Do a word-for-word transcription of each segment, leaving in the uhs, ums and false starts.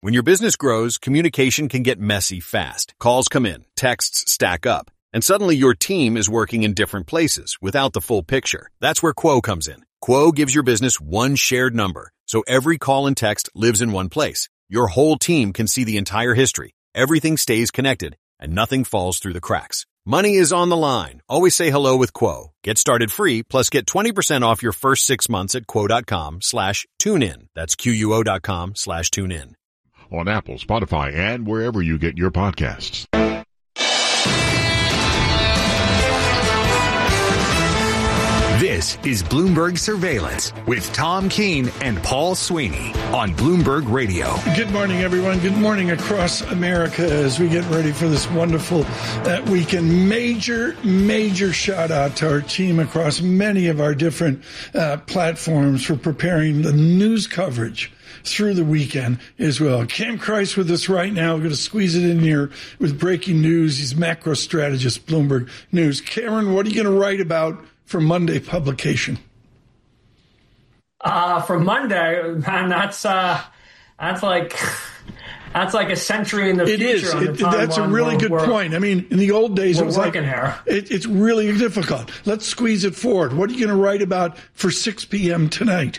When your business grows, communication can get messy fast. Calls come in, texts stack up, and suddenly your team is working in different places without the full picture. That's where Quo comes in. Quo gives your business one shared number, so every call and text lives in one place. Your whole team can see the entire history. Everything stays connected, and nothing falls through the cracks. Money is on the line. Always say hello with Quo. Get started free, plus get twenty percent off your first six months at quo.com slash tune in. That's Q-U-O dot com slash tune in. On Apple, Spotify, and wherever you get your podcasts. This is Bloomberg Surveillance with Tom Keene and Paul Sweeney on Bloomberg Radio. Good morning, everyone. Good morning across America as we get ready for this wonderful uh, weekend. Major, major shout out to our team across many of our different uh, platforms for preparing the news coverage through the weekend as well. Cam Krice with us right now. We're going to squeeze it in here with breaking news. He's macro strategist, Bloomberg News. Cameron, what are you going to write about for Monday publication? Uh, for Monday, man, that's uh, that's like that's like a century in the it future. Is. On It, the that's a really good point. I mean, in the old days, it was like here. It, it's really difficult. Let's squeeze it forward. What are you going to write about for six p.m. tonight?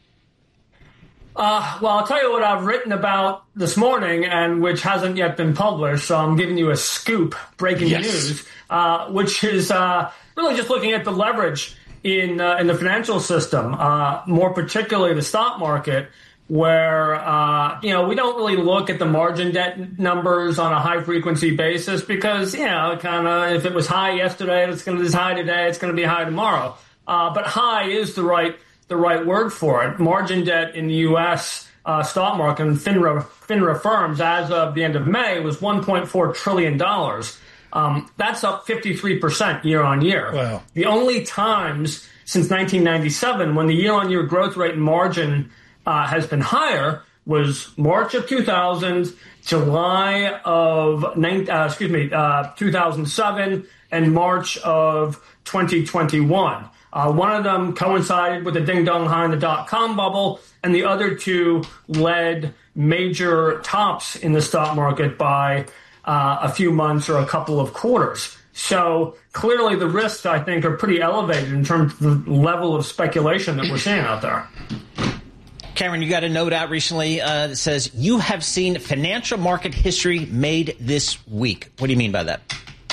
Uh, well, I'll tell you what I've written about this morning, and which hasn't yet been published. So I'm giving you a scoop, breaking yes. news, uh, which is uh, really just looking at the leverage in uh, in the financial system, uh, more particularly the stock market, where uh, you know we don't really look at the margin debt numbers on a high frequency basis because you know kind of if it was high yesterday, it's going to be high today, it's going to be high tomorrow. Uh, but high is the right. the right word for it. Margin debt in the U S uh, stock market and FINRA, FINRA firms as of the end of May was one point four trillion dollars. Um, that's up fifty-three percent year on year. Wow. The only times since nineteen ninety-seven when the year on year growth rate and margin uh, has been higher was March of two thousand, July of, nine, uh, excuse me, uh, two thousand seven, and March of twenty twenty-one. Uh, one of them coincided with the ding-dong high in the dot-com bubble, and the other two led major tops in the stock market by uh, a few months or a couple of quarters. So clearly the risks, I think, are pretty elevated in terms of the level of speculation that we're seeing out there. Cameron, you got a note out recently uh, that says, you have seen financial market history made this week. What do you mean by that?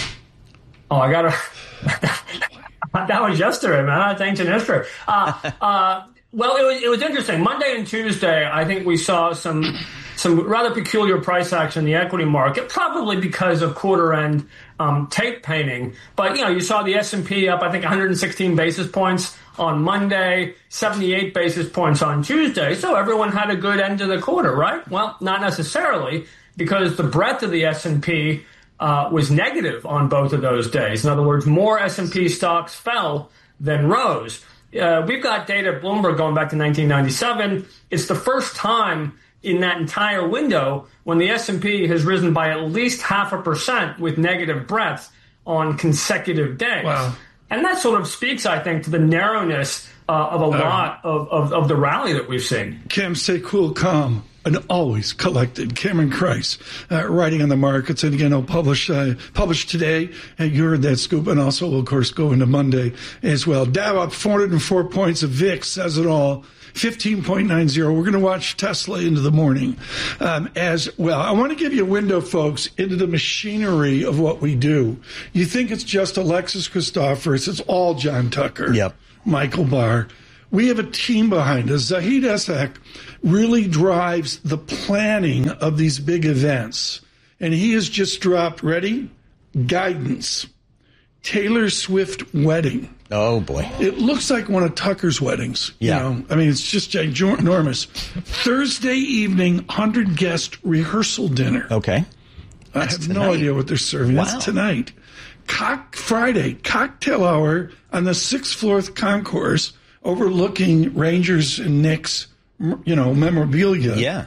Oh, I got to... That was yesterday, man. That's ancient history. Uh, uh, well, it was, it was interesting. Monday and Tuesday, I think we saw some some rather peculiar price action in the equity market, probably because of quarter-end um, tape painting. But, you know, you saw the S and P up, I think, one hundred sixteen basis points on Monday, seventy-eight basis points on Tuesday. So everyone had a good end of the quarter, right? Well, not necessarily, because the breadth of the S and P Uh, was negative on both of those days. In other words, more S and P stocks fell than rose. Uh, we've got data at Bloomberg going back to nineteen ninety-seven. It's the first time in that entire window when the S and P has risen by at least half a percent with negative breadth on consecutive days. Wow. And that sort of speaks, I think, to the narrowness uh, of a uh, lot of, of, of the rally that we've seen. Cam, stay cool, calm, and always collected. Cameron Krice, uh, writing on the markets, and again, I'll publish uh, publish today. And you heard that scoop, and also, will, of course, go into Monday as well. Dow up four hundred four points. A V I X says it all. fifteen point nine zero. We're going to watch Tesla into the morning um, as well. I want to give you a window, folks, into the machinery of what we do. You think it's just Alexis Christoforous. It's all John Tucker. Yep. Michael Barr. We have a team behind us. Zahid Essek really drives the planning of these big events. And he has just dropped, ready? Guidance. Taylor Swift wedding. Oh, boy. It looks like one of Tucker's weddings. Yeah. You know? I mean, it's just ginormous. Thursday evening, one hundred guest rehearsal dinner. Okay. I That's have tonight. no idea what they're serving. Wow. That's tonight. Cock Friday, cocktail hour on the sixth floor concourse overlooking Rangers and Knicks, you know, memorabilia. Yeah.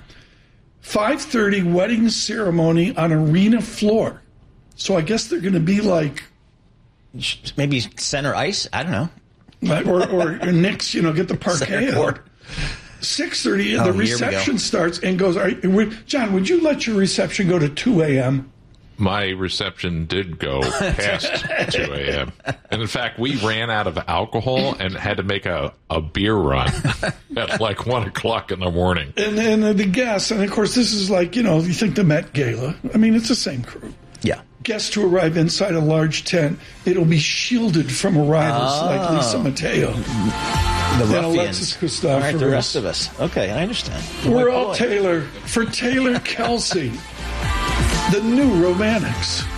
five thirty wedding ceremony on arena floor. So I guess they're going to be like... Maybe center ice? I don't know. Or, or, or Knicks, you know, get the parquet out. six thirty, Oh, the here we reception go. starts and goes, are, would, John, would you let your reception go to two a.m.? My reception did go past two a.m. And in fact, we ran out of alcohol and had to make a, a beer run at like one o'clock in the morning. And then the guests, and of course, this is like, you know, you think the Met Gala. I mean, it's the same crew. Yeah. Guests who arrive inside a large tent, it'll be shielded from arrivals Oh. like Lisa Mateo. The And ruffians. Alexis Christoforous. All right, the rest of us. Okay, I understand. We're Boy, all boy. Taylor. For Taylor Kelsey, the new Romantics.